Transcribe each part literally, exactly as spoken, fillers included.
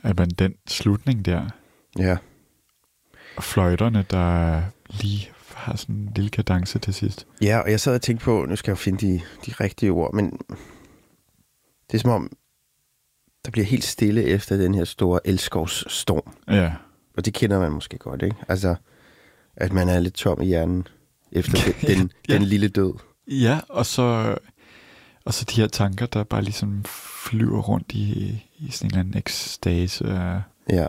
at man den slutning der, ja. og fløjterne, der lige har sådan en lille kadence til sidst. Ja, og jeg sad og tænkte på, nu skal jeg jo finde de, de rigtige ord, men det er som om, der bliver helt stille efter den her store elskovsstorm. Ja. Og det kender man måske godt, ikke? Altså, at man er lidt tom i hjernen efter den, den, ja. den lille død. Ja, og så, og så de her tanker, der bare ligesom flyver rundt i, i sådan en eller anden ekstase af ja.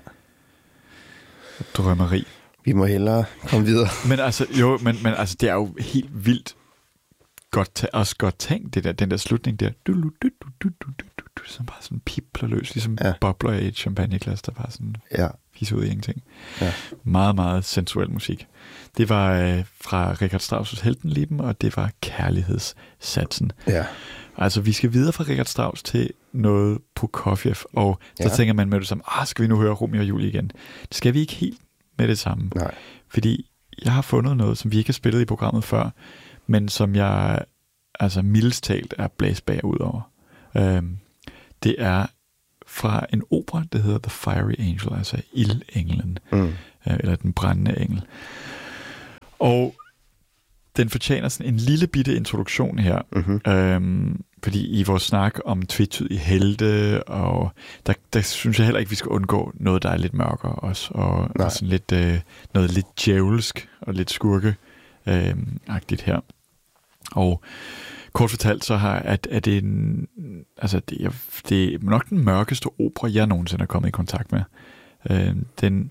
drømmeri. Vi må hellere komme videre. Men altså, jo, men, men altså, det er jo helt vildt godt, også godt tænkt, det der, den der slutning der, du, du, du, du, du, du, du, som bare sådan pipler løs, ligesom ja. bobler i et champagneglas, der bare sådan ja. fiser ud i ingenting. Ja. Meget, meget sensuel musik. Det var øh, fra Richard Strauss' Heldenleben, og det var kærlighedssatsen. Ja. Altså, vi skal videre fra Richard Strauss til noget Prokofjev, og så ja. tænker man med det som, ah, skal vi nu høre Romeo og Julie igen? Det skal vi ikke helt med det samme. Nej. Fordi jeg har fundet noget, som vi ikke har spillet i programmet før, men som jeg altså mildest talt er blæst bagud over. Øhm, det er fra en opera, der hedder The Fiery Angel, altså Ildenglen, mm. øh, eller Den brændende engel. Og den fortjener sådan en lille bitte introduktion her, mm-hmm. øhm, fordi i vores snak om tvetydige helte, og der, der synes jeg heller ikke, vi skal undgå noget, der er lidt mørkere også, og, og sådan lidt, øh, noget lidt djævelsk og lidt skurke-agtigt øh, her. Og kort fortalt, så har, at, at det, en, altså det, er, det er nok den mørkeste opera, jeg nogensinde er kommet i kontakt med. Øh, den,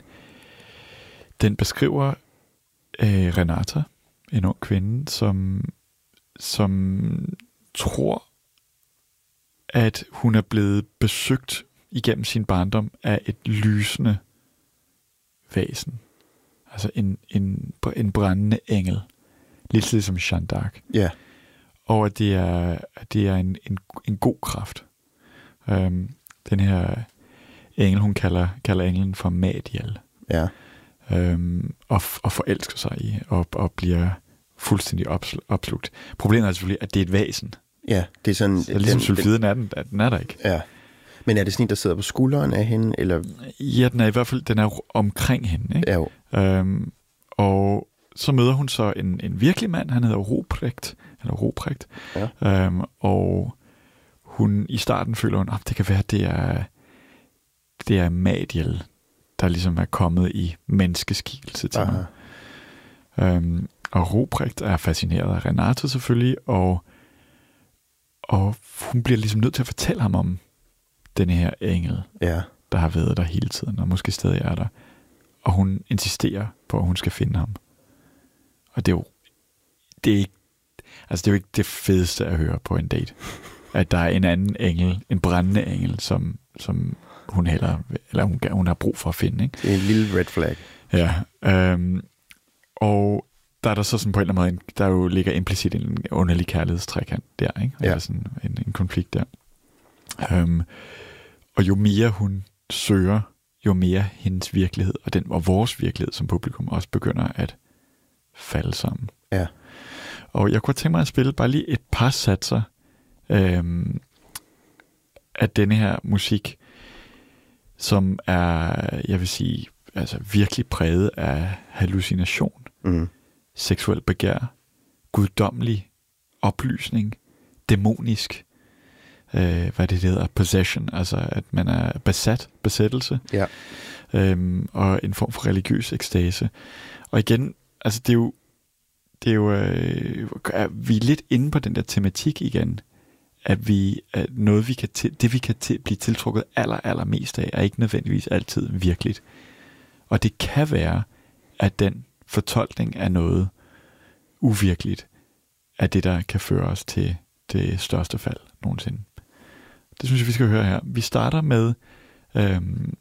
den beskriver øh, Renata, en ung kvinde, som, som tror, at hun er blevet besøgt igennem sin barndom af et lysende væsen. Altså en, en, en brændende engel. Lidt ligesom Jeanne d'Arc. Ja. Og at det er, at det er en, en, en god kraft. Um, den her engel, hun kalder, kalder englen for Madiel. Ja. Um, og, og forelsker sig i, og, og bliver fuldstændig opslugt. Problemet er selvfølgelig, at det er et væsen. Ja, det er sådan... Så ligesom sulfiden er den, den er der ikke. Ja. Men er det sådan en, der sidder på skulderen af hende, eller? Ja, den er i hvert fald, den er omkring hende, ikke? Ja, jo. Um, og så møder hun så en, en virkelig mand, han hedder Ruprecht, eller Ruprecht, ja. um, og hun i starten føler hun, at oh, det kan være, at det er, det er Madiel, der ligesom er kommet i menneskeskikkelse til ham. Um, og Ruprecht er fascineret af Renata selvfølgelig, og, og hun bliver ligesom nødt til at fortælle ham om denne her engel, ja. der har været der hele tiden, og måske stadig er der. Og hun insisterer på, at hun skal finde ham. Og det er jo, det er ikke, altså det er jo ikke det fedeste at høre på en date. At der er en anden engel, en brændende engel, som, som hun heller, eller hun, hun har brug for at finde. Ikke? Det er en lille red flag. Ja. Øhm, og der er der så sådan på en eller anden måde, der jo ligger implicit en underlig kærlighedstrækant der, ikke? Ja. Eller sådan en, en konflikt der. Øhm, og jo mere hun søger, jo mere hendes virkelighed, og den og vores virkelighed som publikum også begynder at falde sammen. Ja. Og jeg kunne tænke mig at spille bare lige et par satser øhm, af denne her musik, som er, jeg vil sige, altså virkelig præget af hallucination, mm. seksuel begær, guddommelig oplysning, dæmonisk, øh, hvad det hedder, possession, altså at man er besat, besættelse, ja. øhm, og en form for religiøs ekstase. Og igen, altså det er jo, det er jo, øh, er vi er lidt inde på den der tematik igen, at vi, at noget vi kan til, det vi kan til, blive tiltrukket aller, aller mest af, er ikke nødvendigvis altid virkeligt. Og det kan være, at den fortolkning af noget uvirkeligt, er det, der kan føre os til det største fald nogensinde. Det synes jeg, vi skal høre her. Vi starter med, øhm,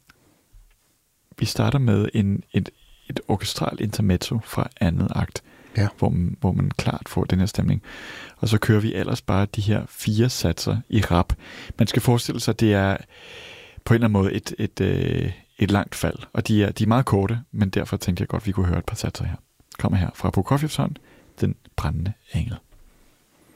vi starter med en, et, et orkestralt intermezzo fra andet akt, ja. hvor, man, hvor man klart får den her stemning. Og så kører vi ellers bare de her fire satser i rap. Man skal forestille sig, at det er på en eller anden måde et, et, et, et langt fald, og de er, de er meget korte, men derfor tænkte jeg godt, at vi kunne høre et par satser her. Kommer her fra Prokofjevs hånd, Den brændende engel.